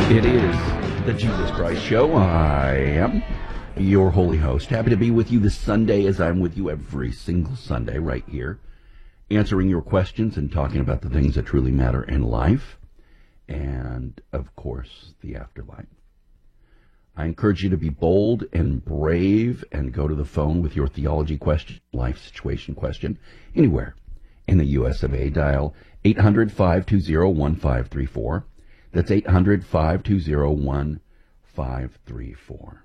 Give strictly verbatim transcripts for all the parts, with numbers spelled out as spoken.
It is the Jesus Christ Show. I am your holy host. Happy to be with you this Sunday, as I'm with you every single Sunday right here, answering your questions and talking about the things that truly matter in life and, of course, the afterlife. I encourage you to be bold and brave and go to the phone with your theology question, life situation question, anywhere in the U S of A. Dial eight hundred, five two zero, one five three four. That's eight hundred, five two zero, one five three four.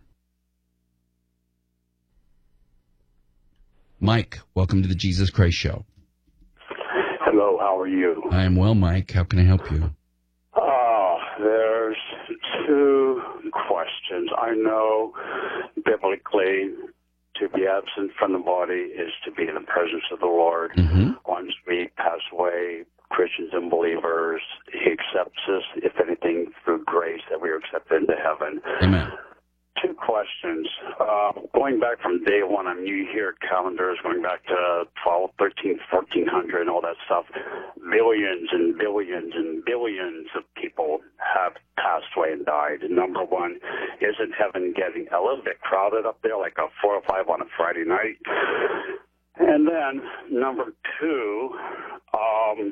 Mike, welcome to the Jesus Christ Show. Hello, how are you? I am well, Mike. How can I help you? Oh, there's two questions. I know biblically to be absent from the body is to be in the presence of the Lord. Mm-hmm. Once we pass away, Christians and believers, He accepts us, if anything, through grace that we are accepted into heaven. Amen. Two questions. Uh, going back from day one on New Year calendars, going back to twelve, thirteen, fourteen hundred and all that stuff, billions and billions and billions of people have passed away and died. Number one, isn't heaven getting a little bit crowded up there, like a four or five on a Friday night? And then, number two, um,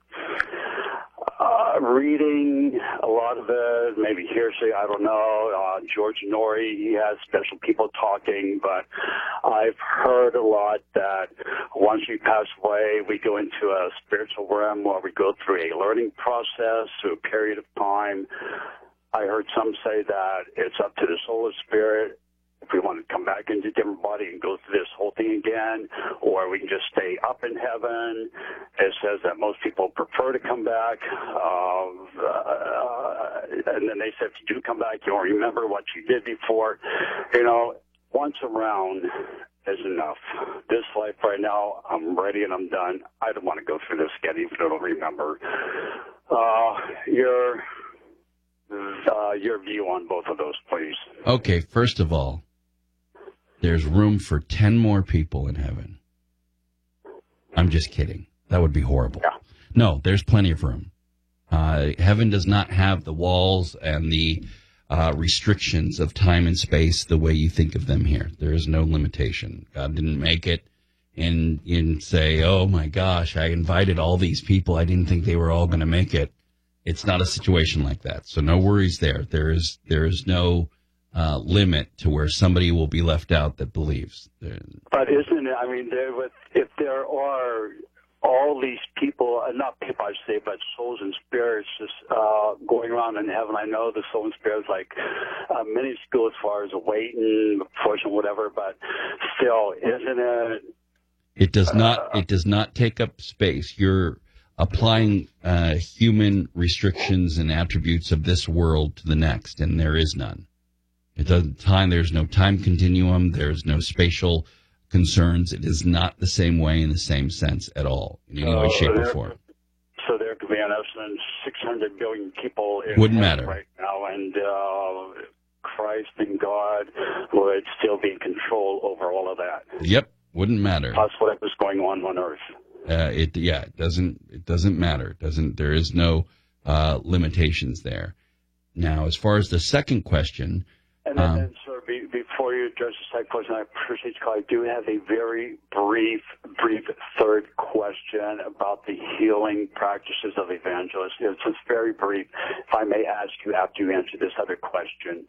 uh, reading a lot of it, maybe hearsay, I don't know. Uh, George Norrie, he has special people talking, but I've heard a lot that once we pass away, we go into a spiritual realm where we go through a learning process through a period of time. I heard some say that it's up to the soul or spirit if we want to come back into a different body and go through this whole thing again, or we can just stay up in heaven. It says that most people prefer to come back. Uh, uh, and then they said, if you do come back, you'll remember what you did before. You know, once around is enough. This life right now, I'm ready and I'm done. I don't want to go through this again, even though I don't remember. Uh, your, uh, your view on both of those, please. Okay, first of all, there's room for ten more people in heaven. I'm just kidding. That would be horrible. Yeah. No, there's plenty of room. Uh, heaven does not have the walls and the uh, restrictions of time and space the way you think of them here. There is no limitation. God didn't make it and, and say, oh, my gosh, I invited all these people. I didn't think they were all going to make it. It's not a situation like that. So no worries there. There is there is no uh, limit to where somebody will be left out that believes. But isn't it, I mean, there, with, if there are all these people, uh, not people I say, but souls and spirits just uh, going around in heaven. I know the soul and spirit is like uh, minuscule as far as waiting, portion, whatever, but still, isn't it? It does not, uh, it does not take up space. You're applying uh, human restrictions and attributes of this world to the next, and there is none. It doesn't time. There's no time continuum. There's no spatial concerns. It is not the same way in the same sense at all, in any way, shape, or form. So there could be an essence six hundred billion people in Wouldn't matter right now, and uh, Christ and God would still be in control over all of that. Yep, wouldn't matter. That's what was going on on Earth. Uh, it yeah, it doesn't it doesn't matter. It doesn't there is no uh, limitations there. Now, as far as the second question. And then, Um, and sir, be, before you address the second question, I appreciate you calling. I do have a very brief, brief third question about the healing practices of evangelists. It's just very brief. If I may ask you after you answer this other question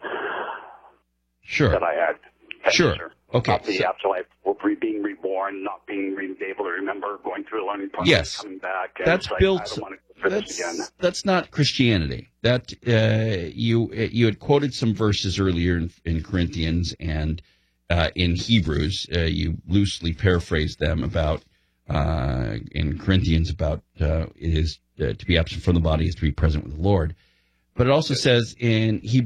Sure. that I had. Thank Sure. You, sir. Okay. About the So- afterlife, re- being reborn, not being re- able to remember, going through a learning process, Yes. coming back. And That's it's like, built. I don't want to go through this again. That's, that's not Christianity. That uh, you you had quoted some verses earlier in, in Corinthians and uh, in Hebrews. Uh, you loosely paraphrased them about uh, in Corinthians about uh, it is uh, to be absent from the body is to be present with the Lord. But it also says in Hebrews